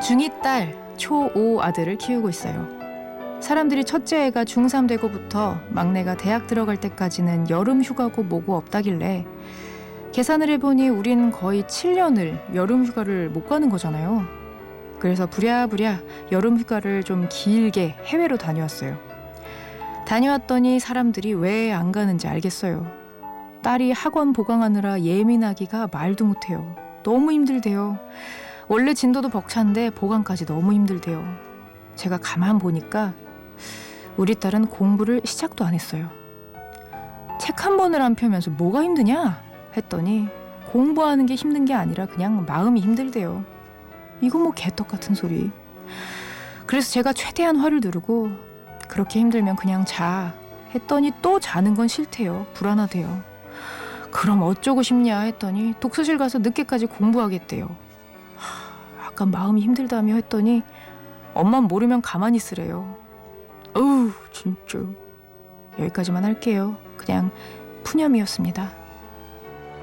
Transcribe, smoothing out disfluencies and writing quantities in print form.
중2 딸, 초5 아들을 키우고 있어요. 사람들이 첫째 애가 중3 되고부터 막내가 대학 들어갈 때까지는 여름 휴가고 뭐고 없다길래 계산을 해보니 우린 거의 7년을 여름 휴가를 못 가는 거잖아요. 그래서 부랴부랴 여름 휴가를 좀 길게 해외로 다녀왔어요. 다녀왔더니 사람들이 왜 안 가는지 알겠어요. 딸이 학원 보강하느라 예민하기가 말도 못해요. 너무 힘들대요. 원래 진도도 벅찬데 보강까지 너무 힘들대요. 제가 가만 보니까 우리 딸은 공부를 시작도 안 했어요. 책 한 번을 안 펴면서 뭐가 힘드냐 했더니 공부하는 게 힘든 게 아니라 그냥 마음이 힘들대요. 이거 뭐 개떡 같은 소리. 그래서 제가 최대한 화를 누르고 그렇게 힘들면 그냥 자 했더니 또 자는 건 싫대요. 불안하대요. 그럼 어쩌고 싶냐 했더니 독서실 가서 늦게까지 공부하겠대요. 약간 마음이 힘들다며 했더니 엄만 모르면 가만히 있으래요. 어우 진짜. 여기까지만 할게요. 그냥 푸념이었습니다.